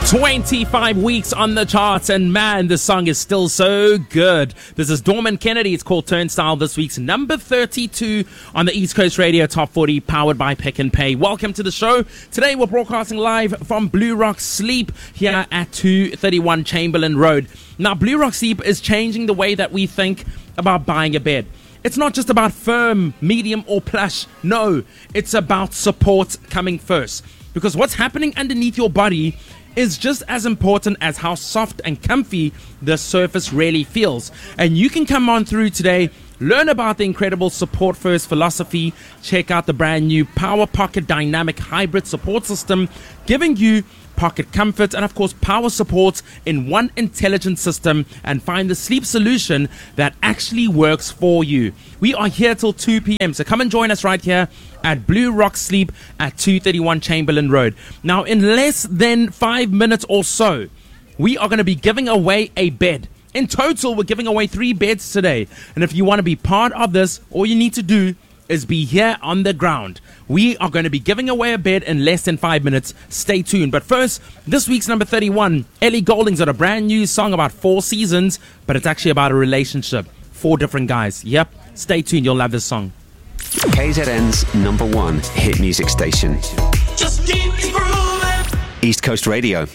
25 weeks on the charts, and man, the song is still so good. This is Dorman Kennedy. It's called Turnstile, this week's number 32 on the East Coast Radio Top 40, powered by Pick n Pay. Welcome to the show. Today we're broadcasting live from Blue Rock Sleep here at 231 Chamberlain Road. Now, Blue Rock Sleep is changing the way that we think about buying a bed. It's not just about firm, medium, or plush. No, it's about support coming first. Because what's happening underneath your body is just as important as how soft and comfy the surface really feels. And you can come on through today, learn about the incredible support first philosophy, check out the brand new Power Pocket Dynamic Hybrid Support System, giving you pocket comfort and of course power support in one intelligent system, and find the sleep solution that actually works for you. We are here till 2 p.m. so come and join us right here at Blue Rock Sleep at 231 Chamberlain Road. Now, in less than 5 minutes or so, we are going to be giving away a bed. In total, we're giving away 3 beds today. And if you want to be part of this, all you need to do is be here on the ground. We are going to be giving away a bed in less than 5 minutes. Stay tuned. But first, this week's number 31, Ellie Goulding's got a brand new song about 4 seasons, but it's actually about a relationship. 4 different guys. Yep. Stay tuned. You'll love this song. KZN's number 1 hit music station. Just keep grooving. East Coast Radio.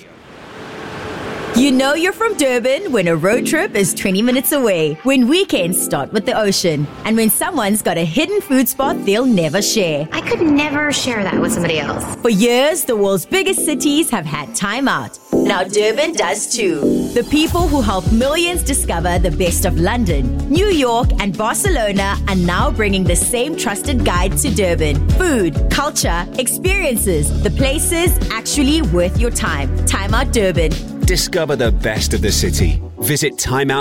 You know you're from Durban when a road trip is 20 minutes away, when weekends start with the ocean, and when someone's got a hidden food spot they'll never share. I could never share that with somebody else. For years, the world's biggest cities have had time out. Now Durban does too. The people who help millions discover the best of London, New York, and Barcelona are now bringing the same trusted guide to Durban. Food, culture, experiences, the places actually worth your time. Time Out Durban. Discover the best of the city. Visit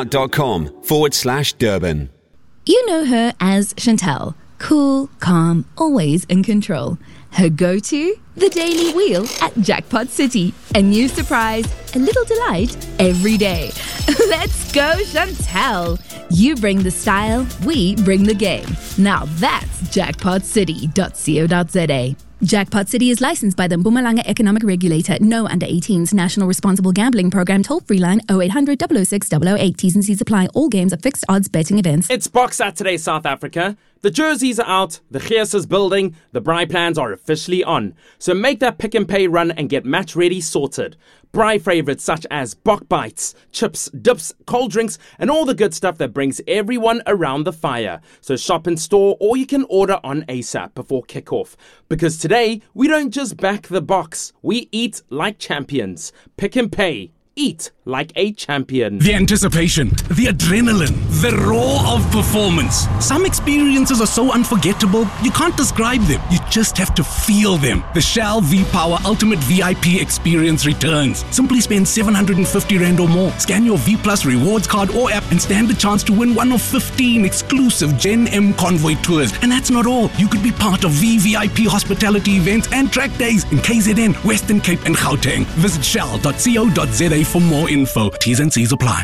timeout.com/Durban. You know her as Chantel. Cool, calm, always in control. Her go-to? The Daily Wheel at Jackpot City. A new surprise, a little delight every day. Let's go, Chantel. You bring the style, we bring the game. Now that's jackpotcity.co.za. Jackpot City is licensed by the Mpumalanga Economic Regulator. No under 18s. National Responsible Gambling Program. Toll-free line 0800 006 008. T's and C's apply. All games are fixed odds betting events. It's Box Saturday, South Africa. The jerseys are out, the Gears is building, the Braai plans are officially on. So make that Pick n Pay run and get match ready sorted. Braai favorites such as Bok Bites, chips, dips, cold drinks, and all the good stuff that brings everyone around the fire. So shop in store or you can order on ASAP before kickoff. Because today, we don't just back the box, we eat like champions. Pick n Pay. Eat like a champion. The anticipation, the adrenaline, the roar of performance. Some experiences are so unforgettable, you can't describe them. You just have to feel them. The Shell V-Power Ultimate VIP experience returns. Simply spend 750 Rand or more. Scan your V Plus rewards card or app and stand the chance to win one of 15 exclusive Gen M Convoy tours. And that's not all. You could be part of VVIP hospitality events and track days in KZN, Western Cape and Gauteng. Visit shell.co.za for more info. T's and C's apply.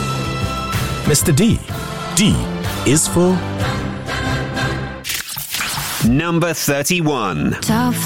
Mr. D. D is for number 31. Top